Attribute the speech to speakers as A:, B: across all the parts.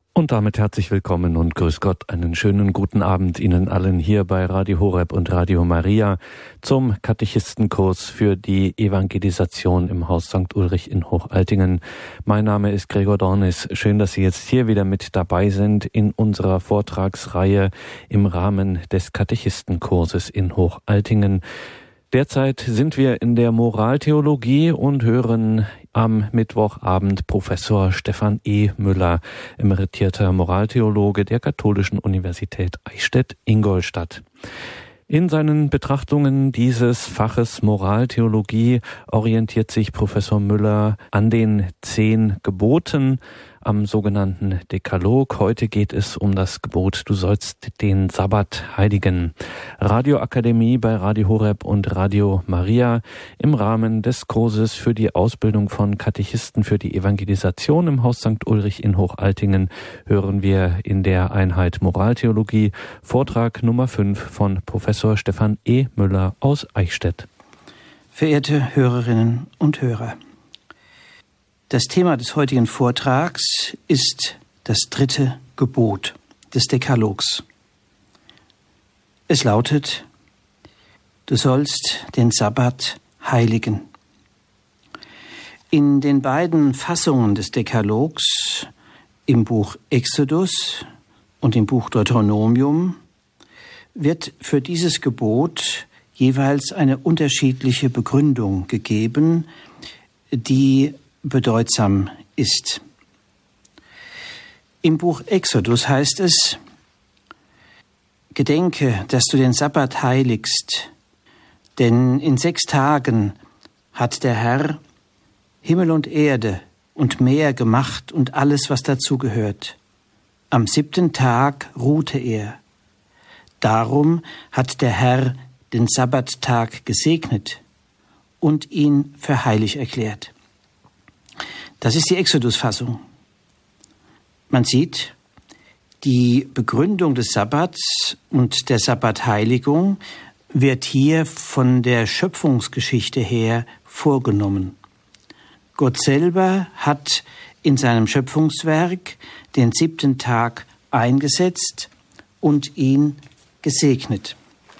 A: Und damit herzlich willkommen und grüß Gott, einen schönen guten Abend Ihnen allen hier bei Radio Horeb und Radio Maria zum Katechistenkurs für die Evangelisation im Haus St. Ulrich in Hochaltingen. Mein Name ist Gregor Dornis. Schön, dass Sie jetzt hier wieder mit dabei sind in unserer Vortragsreihe im Rahmen des Katechistenkurses in Hochaltingen. Derzeit sind wir in der Moraltheologie und hören am Mittwochabend Professor Stefan E. Müller, emeritierter Moraltheologe der Katholischen Universität Eichstätt-Ingolstadt. In seinen Betrachtungen dieses Faches Moraltheologie orientiert sich Professor Müller an den 10 Geboten, am sogenannten Dekalog. Heute geht es um das Gebot, du sollst den Sabbat heiligen. Radioakademie bei Radio Horeb und Radio Maria im Rahmen des Kurses für die Ausbildung von Katechisten für die Evangelisation im Haus St. Ulrich in Hochaltingen hören wir in der Einheit Moraltheologie Vortrag Nummer 5 von Professor Stefan E. Müller aus Eichstätt.
B: Verehrte Hörerinnen und Hörer, das Thema des heutigen Vortrags ist das 3. Gebot des Dekalogs. Es lautet, du sollst den Sabbat heiligen. In den beiden Fassungen des Dekalogs, im Buch Exodus und im Buch Deuteronomium, wird für dieses Gebot jeweils eine unterschiedliche Begründung gegeben, die bedeutsam ist. Im Buch Exodus heißt es, gedenke, dass du den Sabbat heiligst, denn in 6 Tagen hat der Herr Himmel und Erde und Meer gemacht und alles, was dazu gehört. Am 7. Tag ruhte er. Darum hat der Herr den Sabbattag gesegnet und ihn für heilig erklärt. Das ist die Exodus-Fassung. Man sieht, die Begründung des Sabbats und der Sabbatheiligung wird hier von der Schöpfungsgeschichte her vorgenommen. Gott selber hat in seinem Schöpfungswerk den 7. Tag eingesetzt und ihn gesegnet.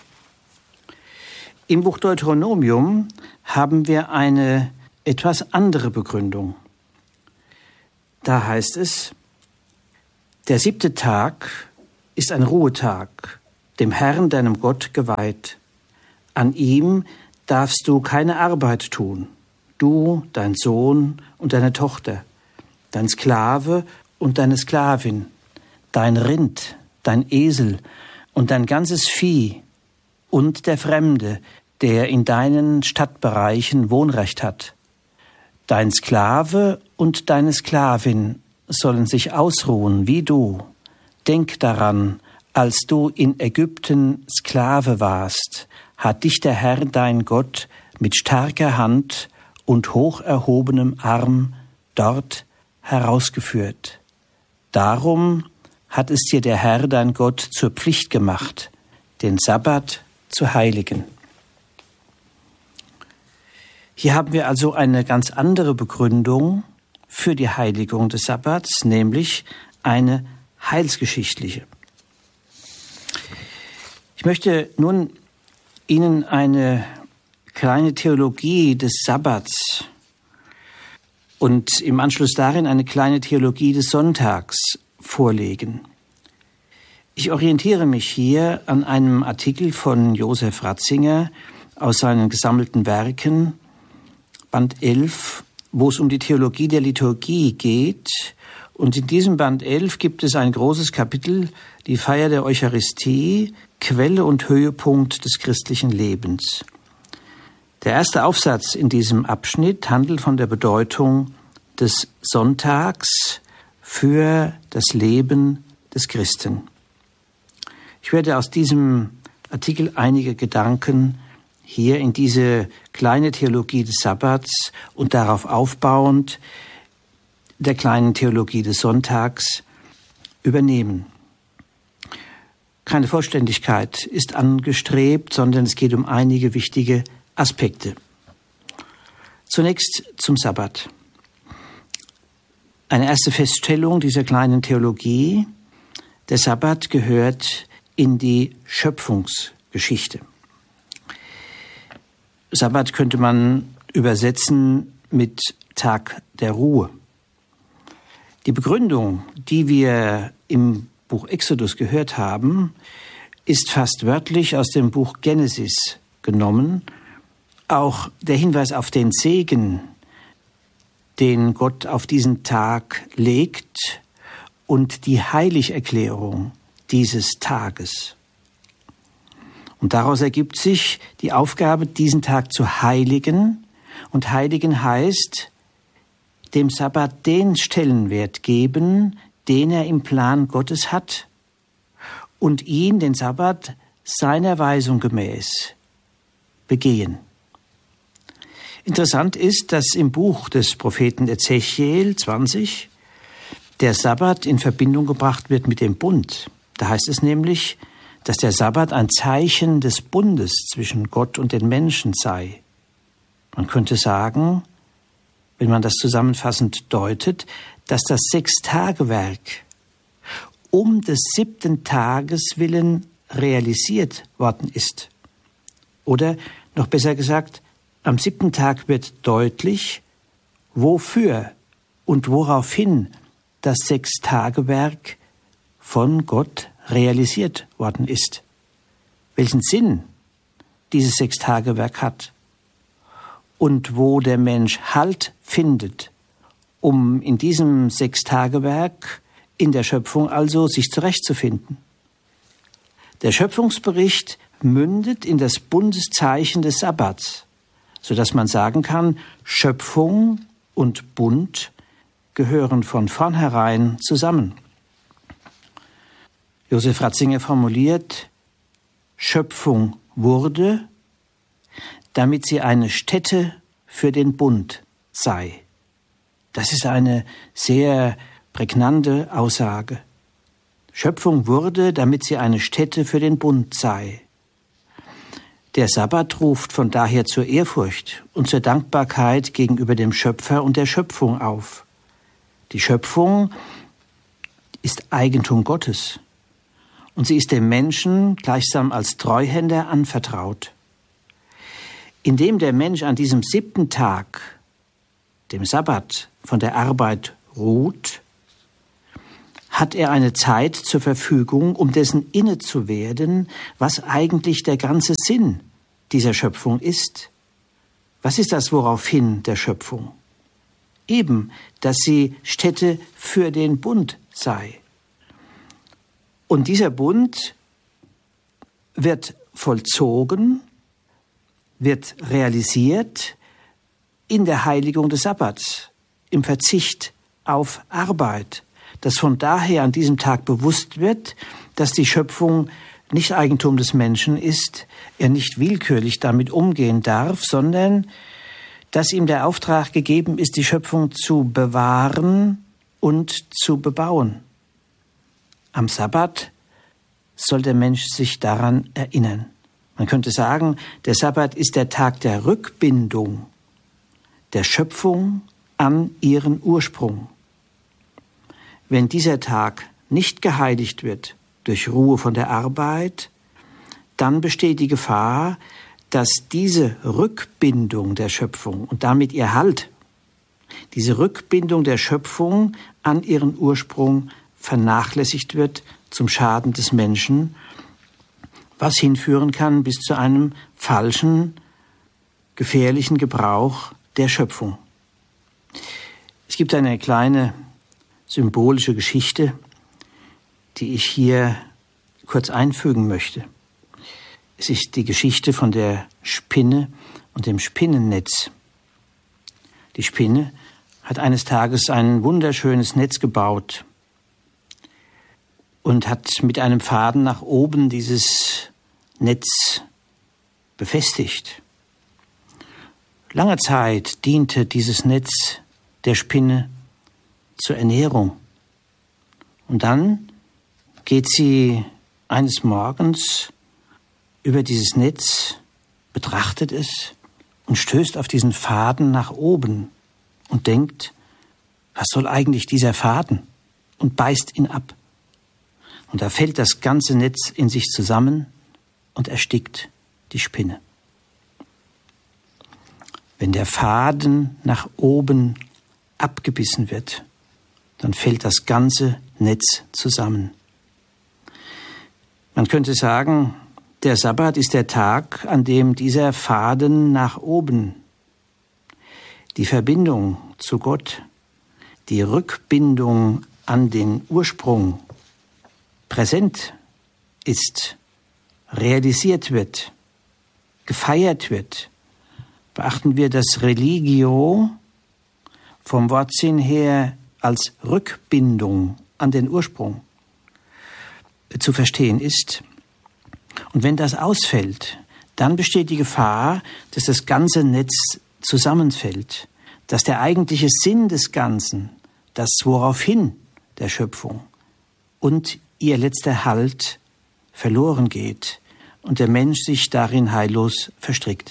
B: Im Buch Deuteronomium haben wir eine etwas andere Begründung. Da heißt es, der 7. Tag ist ein Ruhetag, dem Herrn, deinem Gott, geweiht. An ihm darfst du keine Arbeit tun, du, dein Sohn und deine Tochter, dein Sklave und deine Sklavin, dein Rind, dein Esel und dein ganzes Vieh und der Fremde, der in deinen Stadtbereichen Wohnrecht hat. Dein Sklave und deine Sklavin sollen sich ausruhen wie du. Denk daran, als du in Ägypten Sklave warst, hat dich der Herr dein Gott mit starker Hand und hoch erhobenem Arm dort herausgeführt. Darum hat es dir der Herr dein Gott zur Pflicht gemacht, den Sabbat zu heiligen. Hier haben wir also eine ganz andere Begründung für die Heiligung des Sabbats, nämlich eine heilsgeschichtliche. Ich möchte nun Ihnen eine kleine Theologie des Sabbats und im Anschluss darin eine kleine Theologie des Sonntags vorlegen. Ich orientiere mich hier an einem Artikel von Josef Ratzinger aus seinen gesammelten Werken, Band 11, wo es um die Theologie der Liturgie geht. Und in diesem Band 11 gibt es ein großes Kapitel, die Feier der Eucharistie, Quelle und Höhepunkt des christlichen Lebens. Der erste Aufsatz in diesem Abschnitt handelt von der Bedeutung des Sonntags für das Leben des Christen. Ich werde aus diesem Artikel einige Gedanken hier in diese kleine Theologie des Sabbats und darauf aufbauend der kleinen Theologie des Sonntags übernehmen. Keine Vollständigkeit ist angestrebt, sondern es geht um einige wichtige Aspekte. Zunächst zum Sabbat. Eine erste Feststellung dieser kleinen Theologie: Der Sabbat gehört in die Schöpfungsgeschichte. Sabbat könnte man übersetzen mit Tag der Ruhe. Die Begründung, die wir im Buch Exodus gehört haben, ist fast wörtlich aus dem Buch Genesis genommen. Auch der Hinweis auf den Segen, den Gott auf diesen Tag legt, und die Heiligerklärung dieses Tages. Und daraus ergibt sich die Aufgabe, diesen Tag zu heiligen. Und heiligen heißt, dem Sabbat den Stellenwert geben, den er im Plan Gottes hat, und ihn, den Sabbat, seiner Weisung gemäß begehen. Interessant ist, dass im Buch des Propheten Ezechiel 20 der Sabbat in Verbindung gebracht wird mit dem Bund. Da heißt es nämlich, dass der Sabbat ein Zeichen des Bundes zwischen Gott und den Menschen sei. Man könnte sagen, wenn man das zusammenfassend deutet, dass das Sechstagewerk um des 7. Tages willen realisiert worden ist. Oder noch besser gesagt, am 7. Tag wird deutlich, wofür und woraufhin das Sechstagewerk von Gott realisiert worden ist. Welchen Sinn dieses Sechstagewerk hat und wo der Mensch Halt findet, um in diesem Sechstagewerk in der Schöpfung also sich zurechtzufinden. Der Schöpfungsbericht mündet in das Bundeszeichen des Sabbats, sodass man sagen kann, Schöpfung und Bund gehören von vornherein zusammen. Josef Ratzinger formuliert, Schöpfung wurde, damit sie eine Stätte für den Bund sei. Das ist eine sehr prägnante Aussage. Schöpfung wurde, damit sie eine Stätte für den Bund sei. Der Sabbat ruft von daher zur Ehrfurcht und zur Dankbarkeit gegenüber dem Schöpfer und der Schöpfung auf. Die Schöpfung ist Eigentum Gottes und sie ist dem Menschen gleichsam als Treuhänder anvertraut. Indem der Mensch an diesem 7. Tag, dem Sabbat, von der Arbeit ruht, hat er eine Zeit zur Verfügung, um dessen inne zu werden, was eigentlich der ganze Sinn dieser Schöpfung ist. Was ist das woraufhin der Schöpfung? Eben, dass sie Stätte für den Bund sei. Und dieser Bund wird vollzogen, wird realisiert in der Heiligung des Sabbats, im Verzicht auf Arbeit, dass von daher an diesem Tag bewusst wird, dass die Schöpfung nicht Eigentum des Menschen ist, er nicht willkürlich damit umgehen darf, sondern dass ihm der Auftrag gegeben ist, die Schöpfung zu bewahren und zu bebauen. Am Sabbat soll der Mensch sich daran erinnern. Man könnte sagen, der Sabbat ist der Tag der Rückbindung der Schöpfung an ihren Ursprung. Wenn dieser Tag nicht geheiligt wird durch Ruhe von der Arbeit, dann besteht die Gefahr, dass diese Rückbindung der Schöpfung und damit ihr Halt, diese Rückbindung der Schöpfung an ihren Ursprung vernachlässigt wird zum Schaden des Menschen, was hinführen kann bis zu einem falschen, gefährlichen Gebrauch der Schöpfung. Es gibt eine kleine symbolische Geschichte, die ich hier kurz einfügen möchte. Es ist die Geschichte von der Spinne und dem Spinnennetz. Die Spinne hat eines Tages ein wunderschönes Netz gebaut und hat mit einem Faden nach oben dieses Netz befestigt. Lange Zeit diente dieses Netz der Spinne zur Ernährung. Und dann geht sie eines Morgens über dieses Netz, betrachtet es und stößt auf diesen Faden nach oben und denkt, Was soll eigentlich dieser Faden? Und beißt ihn ab. Und da fällt das ganze Netz in sich zusammen und erstickt die Spinne. Wenn der Faden nach oben abgebissen wird, dann fällt das ganze Netz zusammen. Man könnte sagen, der Sabbat ist der Tag, an dem dieser Faden nach oben, die Verbindung zu Gott, die Rückbindung an den Ursprung präsent ist, realisiert wird, gefeiert wird. Beachten wir das Religio vom Wortsinn her als Rückbindung an den Ursprung zu verstehen ist. Und wenn das ausfällt, dann besteht die Gefahr, dass das ganze Netz zusammenfällt, dass der eigentliche Sinn des Ganzen, das woraufhin der Schöpfung und ihr letzter Halt verloren geht und der Mensch sich darin heillos verstrickt.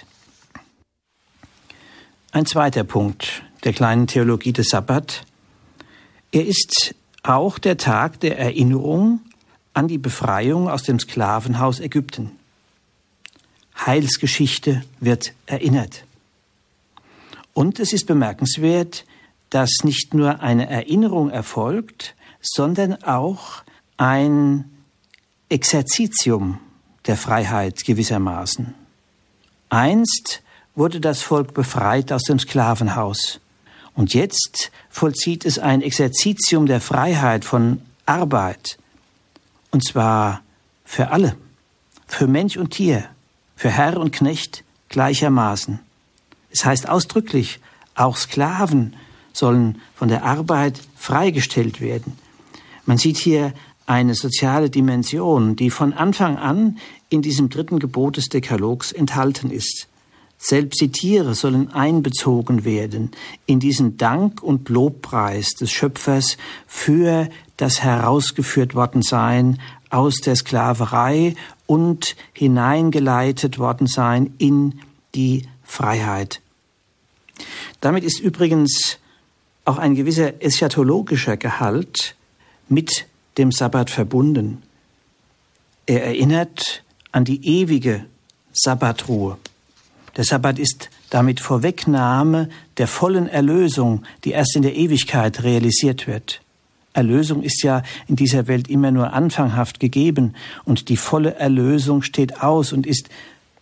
B: Ein zweiter Punkt der kleinen Theologie des Sabbat. Er ist auch der Tag der Erinnerung an die Befreiung aus dem Sklavenhaus Ägypten. Heilsgeschichte wird erinnert. Und es ist bemerkenswert, dass nicht nur eine Erinnerung erfolgt, sondern auch ein Exerzitium der Freiheit gewissermaßen. Einst wurde das Volk befreit aus dem Sklavenhaus. Und jetzt vollzieht es ein Exerzitium der Freiheit von Arbeit. Und zwar für alle, für Mensch und Tier, für Herr und Knecht gleichermaßen. Es heißt ausdrücklich, auch Sklaven sollen von der Arbeit freigestellt werden. Man sieht hier eine soziale Dimension, die von Anfang an in diesem 3. Gebot des Dekalogs enthalten ist. Selbst die Tiere sollen einbezogen werden in diesen Dank und Lobpreis des Schöpfers für das herausgeführt worden sein aus der Sklaverei und hineingeleitet worden sein in die Freiheit. Damit ist übrigens auch ein gewisser eschatologischer Gehalt mit dem Sabbat verbunden. Er erinnert an die ewige Sabbatruhe. Der Sabbat ist damit Vorwegnahme der vollen Erlösung, die erst in der Ewigkeit realisiert wird. Erlösung ist ja in dieser Welt immer nur anfanghaft gegeben und die volle Erlösung steht aus und ist